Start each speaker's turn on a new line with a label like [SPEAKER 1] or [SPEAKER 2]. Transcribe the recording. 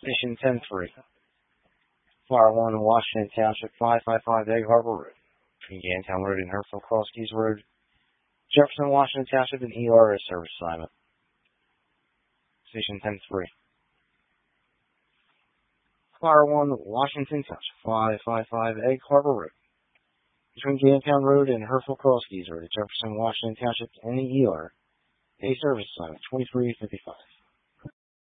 [SPEAKER 1] Station 10-3. Fire 1, Washington Township, 555 Egg Harbor Road. Between Gantown Road and Herfield Cross Keys Road. Jefferson, Washington Township, and ERS service assignment. Station 10-3. Fire 1, Washington Township, 555 Egg Harbor Road. Between Gantown Road and Herfield Cross Keys Road, Jefferson, Washington Township, and the ER. A service assignment, 2355.